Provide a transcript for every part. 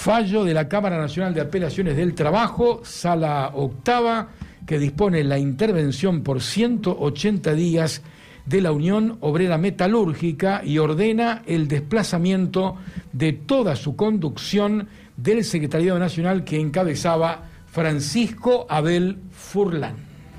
Fallo de la Cámara Nacional de Apelaciones del Trabajo, Sala Octava, que dispone la intervención por 180 días de la Unión Obrera Metalúrgica y ordena el desplazamiento de toda su conducción del Secretariado Nacional que encabezaba Francisco Abel Furlan.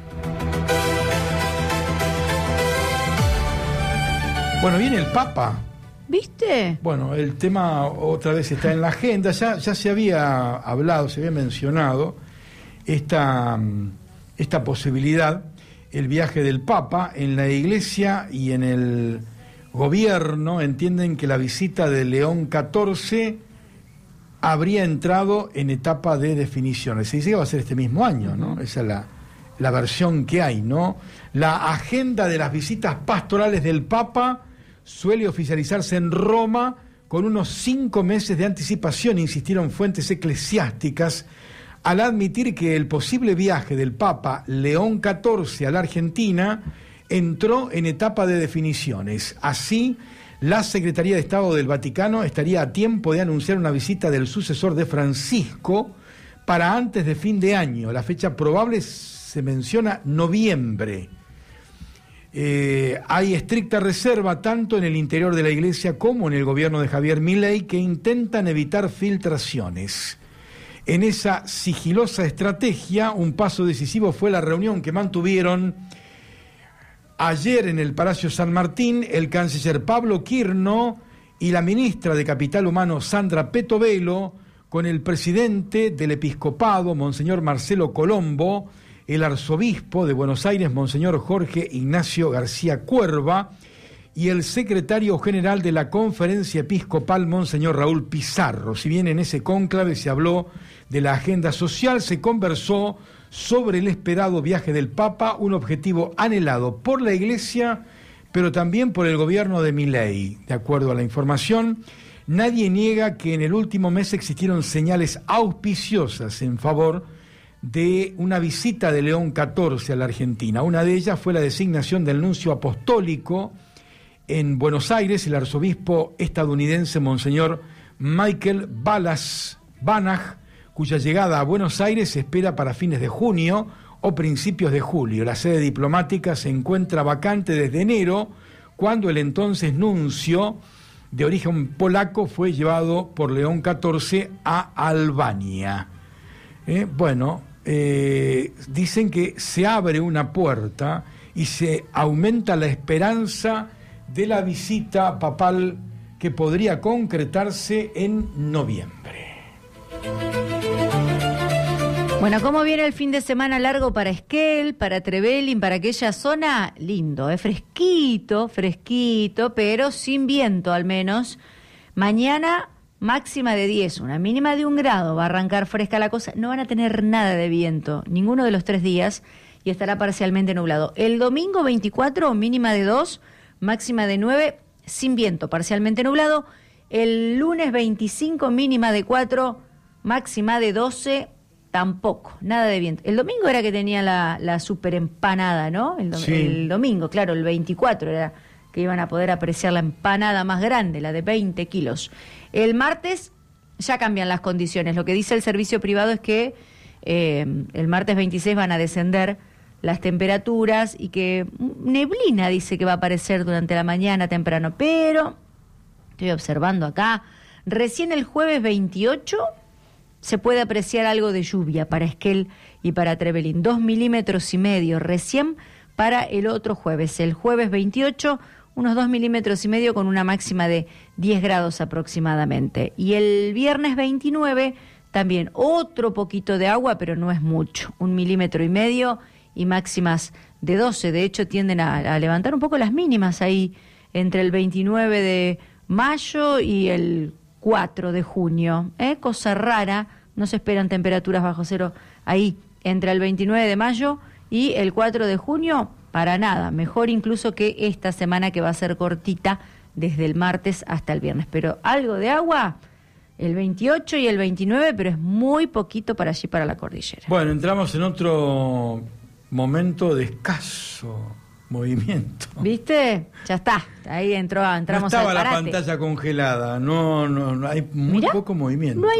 Bueno, viene el Papa. ¿Viste? Bueno, el tema otra vez está en la agenda. Ya se había hablado, se había mencionado esta posibilidad, el viaje del Papa. En la Iglesia y en el gobierno entienden que la visita de León XIV habría entrado en etapa de definiciones. Se dice que va a ser este mismo año, ¿no? Esa es la versión que hay, ¿no? La agenda de las visitas pastorales del Papa suele oficializarse en Roma con unos 5 meses de anticipación, insistieron fuentes eclesiásticas, al admitir que el posible viaje del Papa León XIV a la Argentina entró en etapa de definiciones. Así, la Secretaría de Estado del Vaticano estaría a tiempo de anunciar una visita del sucesor de Francisco para antes de fin de año. La fecha probable se menciona noviembre. Hay estricta reserva tanto en el interior de la Iglesia como en el gobierno de Javier Milei, que intentan evitar filtraciones. En esa sigilosa estrategia, un paso decisivo fue la reunión que mantuvieron ayer en el Palacio San Martín el canciller Pablo Quirno y la ministra de Capital Humano Sandra Petovelo con el presidente del Episcopado, Monseñor Marcelo Colombo, el arzobispo de Buenos Aires, Monseñor Jorge Ignacio García Cuerva, y el secretario general de la Conferencia Episcopal, Monseñor Raúl Pizarro. Si bien en ese cónclave se habló de la agenda social, se conversó sobre el esperado viaje del Papa, un objetivo anhelado por la Iglesia, pero también por el gobierno de Milei. De acuerdo a la información, nadie niega que en el último mes existieron señales auspiciosas en favor de una visita de León XIV a la Argentina. Una de ellas fue la designación del nuncio apostólico en Buenos Aires, el arzobispo estadounidense Monseñor Michael Banach, cuya llegada a Buenos Aires se espera para fines de junio o principios de julio. La sede diplomática se encuentra vacante desde enero, cuando el entonces nuncio de origen polaco fue llevado por León XIV a Albania. Dicen que se abre una puerta y se aumenta la esperanza de la visita papal que podría concretarse en noviembre. Bueno, ¿cómo viene el fin de semana largo para Esquel, para Trevelin, para aquella zona? Lindo, fresquito, pero sin viento al menos. Mañana máxima de 10, una mínima de 1 grado, va a arrancar fresca la cosa, no van a tener nada de viento, ninguno de los 3 días, y estará parcialmente nublado. El domingo 24, mínima de 2, máxima de 9, sin viento, parcialmente nublado. El lunes 25, mínima de 4, máxima de 12, tampoco, nada de viento. El domingo era que tenía la super empanada, ¿no? El domingo, claro, el 24 era que iban a poder apreciar la empanada más grande, la de 20 kilos. El martes ya cambian las condiciones. Lo que dice el servicio privado es que el martes 26 van a descender las temperaturas y que neblina dice que va a aparecer durante la mañana temprano, pero estoy observando acá, recién el jueves 28 se puede apreciar algo de lluvia para Esquel y para Trevelin, 2,5 milímetros recién para el otro jueves. El jueves 28, unos 2,5 milímetros con una máxima de 10 grados aproximadamente. Y el viernes 29, también otro poquito de agua, pero no es mucho, 1,5 milímetros y máximas de 12. De hecho, tienden a levantar un poco las mínimas ahí entre el 29 de mayo y el 4 de junio. Cosa rara, no se esperan temperaturas bajo cero ahí entre el 29 de mayo y el 4 de junio, para nada. Mejor incluso que esta semana, que va a ser cortita desde el martes hasta el viernes. Pero algo de agua el 28 y el 29, pero es muy poquito para allí, para la cordillera. Bueno, entramos en otro momento de escaso movimiento. ¿Viste? Ya está, ahí entramos. No estaba al la parate. pantalla congelada, no hay muy poco movimiento. No hay